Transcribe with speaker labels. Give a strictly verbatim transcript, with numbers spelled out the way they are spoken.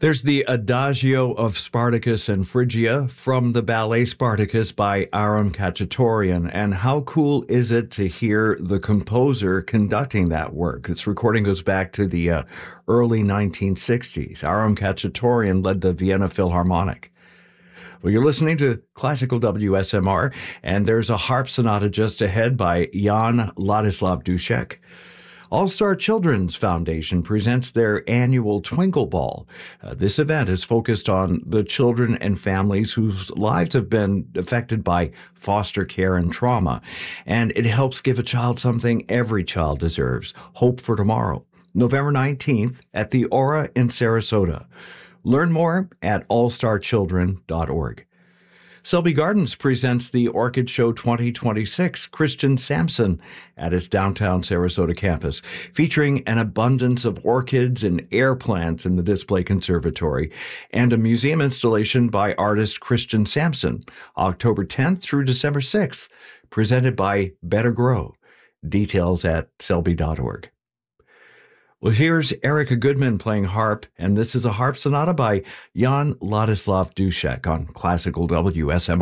Speaker 1: There's the Adagio of Spartacus and Phrygia from the ballet Spartacus by Aram Khachaturian. And how cool is it to hear the composer conducting that work? This recording goes back to the uh, early nineteen sixties. Aram Khachaturian led the Vienna Philharmonic. Well, you're listening to Classical W S M R, and there's a harp sonata just ahead by Jan Ladislav Dušek. All-Star Children's Foundation presents their annual Twinkle Ball. Uh, this event is focused on the children and families whose lives have been affected by foster care and trauma, and it helps give a child something every child deserves, hope for tomorrow. November nineteenth at the Aura in Sarasota. Learn more at all star children dot org. Selby Gardens presents the Orchid Show twenty twenty-six, Christian Sampson, at its downtown Sarasota campus, featuring an abundance of orchids and air plants in the display conservatory, and a museum installation by artist Christian Sampson, October tenth through December sixth, presented by Better Grow. Details at selby dot org. Well, here's Erica Goodman playing harp, and this is a harp sonata by Jan Ladislav Dušek on Classical W S M R.